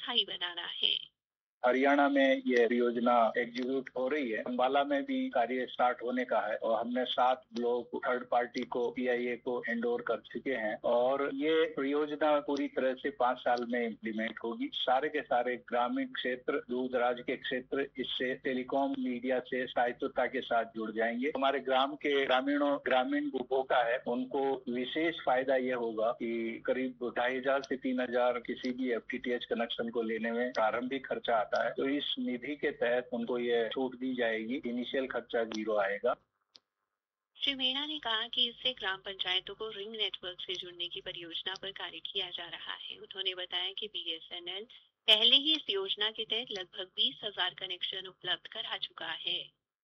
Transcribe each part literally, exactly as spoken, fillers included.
स्थायी बनाना है। हरियाणा में ये परियोजना एग्जीक्यूट हो रही है। अंबाला में भी कार्य स्टार्ट होने का है और हमने सात ब्लॉक थर्ड पार्टी को पीआईए को हैंडओवर कर चुके हैं और ये परियोजना पूरी तरह से पांच साल में इम्प्लीमेंट होगी। सारे के सारे ग्रामीण क्षेत्र, दूर दराज के क्षेत्र इससे टेलीकॉम मीडिया से स्थायित्वता के साथ जुड़ जाएंगे। हमारे ग्राम के ग्रामीणों ग्रामीण उपभोक्ता है उनको विशेष फायदा ये होगा कि करीब ढाई हजार से तीन हजार किसी भी एफटीटीएच कनेक्शन को लेने में प्रारंभिक खर्चा आता है, तो इस निधि के तहत उनको ये छूट दी जाएगी। इनिशियल खर्चा जीरो आएगा। श्री मीणा ने कहा कि इससे ग्राम पंचायतों को रिंग नेटवर्क से जुड़ने की परियोजना पर कार्य किया जा रहा है। उन्होंने बताया कि बीएसएनएल पहले ही इस योजना के तहत लगभग बीस हजार कनेक्शन उपलब्ध करा चुका है।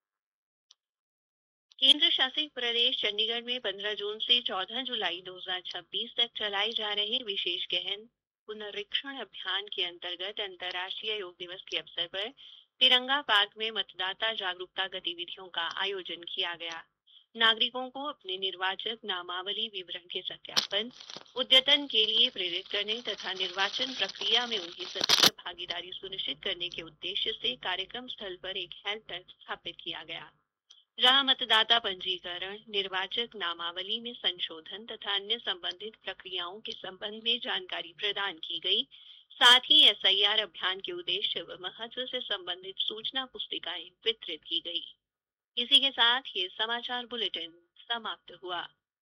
केंद्र शासित प्रदेश चंडीगढ़ में पंद्रह जून से चौदह जुलाई दो हजार छब्बीस तक चलाए जा रहे विशेष गहन पुनरीक्षण अभियान के अंतर्गत अंतर्राष्ट्रीय योग दिवस के अवसर पर तिरंगा पार्क में मतदाता जागरूकता गतिविधियों का आयोजन किया गया। नागरिकों को अपने निर्वाचक नामावली विवरण के सत्यापन, अद्यतन के लिए प्रेरित करने तथा निर्वाचन प्रक्रिया में उनकी सक्रिय भागीदारी सुनिश्चित करने के उद्देश्य से कार्यक्रम स्थल पर एक हेल्प डेस्क स्थापित किया गया, जहां मतदाता पंजीकरण, निर्वाचक नामावली में संशोधन तथा अन्य संबंधित प्रक्रियाओं के संबंध में जानकारी प्रदान की गई। साथ ही एसआईआर अभियान के उद्देश्य व महत्व से संबंधित सूचना पुस्तिकाएं वितरित की गई। इसी के साथ ये समाचार बुलेटिन समाप्त हुआ।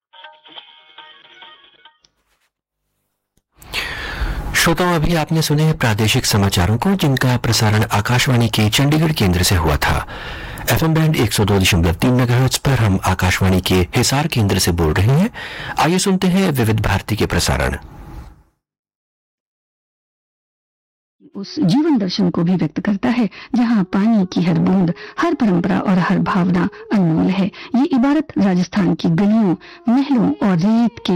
श्रोताओं, अभी आपने सुने प्रादेशिक समाचारों को, जिनका प्रसारण आकाशवाणी के चंडीगढ़ केंद्र से हुआ था। एफएम बैंड एक सौ दो दशमलव तीन मेगाहर्ट्ज पर हम आकाशवाणी के हिसार केंद्र से बोल रहे हैं। आइए सुनते हैं विविध भारती के प्रसारण। उस जीवन दर्शन को भी व्यक्त करता है जहां पानी की हर बूंद, हर परंपरा और हर भावना अनमोल है। ये इबारत राजस्थान की गलियों, महलों और रेत के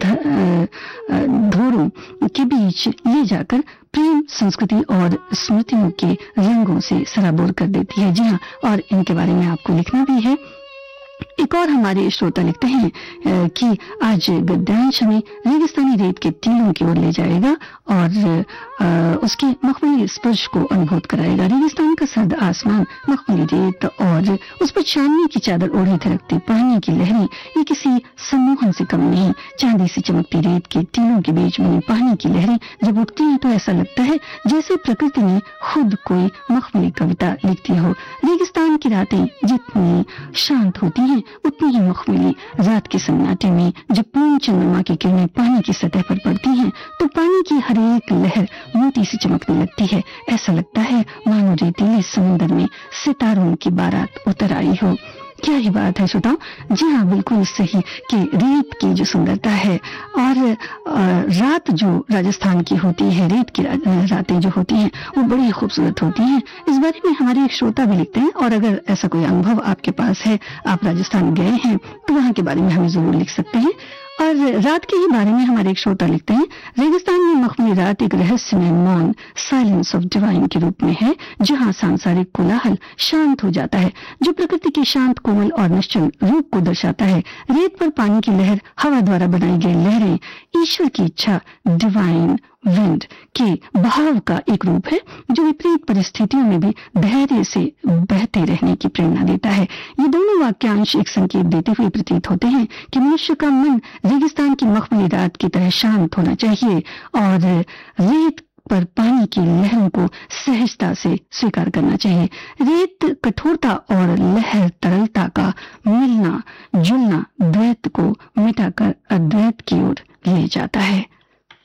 धोरों के बीच ले जाकर प्रेम, संस्कृति और स्मृतियों के रंगों से सराबोर कर देती है। जी हाँ, और इनके बारे में आपको लिखना भी है। एक और हमारे श्रोता लिखते हैं कि आज गद्यांश हमें रेगिस्तानी रेत के टीलों की ओर ले जाएगा और उसके मखमली स्पर्श को अनुभूत कराएगा। रेगिस्तान का सर्द आसमान, मखमली रेत और उस पर चांदनी की चादर ओढ़े थिरकती पानी की लहरें, ये किसी सम्मोहन से कम नहीं। चांदी से चमकती रेत के टीलों के बीच बनी पानी की लहरें जब उठती हैं तो ऐसा लगता है जैसे प्रकृति ने खुद कोई मखमली कविता लिखती हो। रेगिस्तान की रातें जितनी शांत होती हैं उतनी ही मखमली। रात के सन्नाटे में जब पूर्ण चंद्रमा की किरणें पानी की सतह पर पड़ती हैं तो पानी की हर एक लहर मोती से चमकने लगती है। ऐसा लगता है मानो रेतीले समुद्र में सितारों की बारात उतर आई हो। क्या ही बात है श्रोताओ। जी हाँ, बिल्कुल सही कि रेत की जो सुंदरता है और रात जो राजस्थान की होती है, रेत की रातें जो होती हैं वो बड़ी खूबसूरत होती हैं। इस बारे में हमारे एक श्रोता भी लिखते हैं और अगर ऐसा कोई अनुभव आपके पास है, आप राजस्थान गए हैं, तो वहाँ के बारे में हमें जरूर लिख सकते हैं। और रात के ही बारे में हमारे एक श्रोता लिखते हैं, रेगिस्तान में मखमली रात एक रहस्यमय मौन, साइलेंस ऑफ डिवाइन के रूप में है, जहां सांसारिक कोलाहल शांत हो जाता है, जो प्रकृति के शांत, कोमल और निश्चल रूप को दर्शाता है। रेत पर पानी की लहर, हवा द्वारा बनाई गई लहरें ईश्वर की इच्छा, डिवाइन विंड के बहाव का एक रूप है जो विपरीत परिस्थितियों में भी धैर्य से बहते रहने की प्रेरणा देता है। ये दोनों वाक्यांश एक संकेत देते हुए प्रतीत होते हैं कि मनुष्य का मन रेगिस्तान की मखमली रात की तरह शांत होना चाहिए और रेत पर पानी की लहरों को सहजता से स्वीकार करना चाहिए। रेत कठोरता और लहर तरलता का मिलना जुलना द्वैत को मिटाकर अद्वैत की ओर ले जाता है।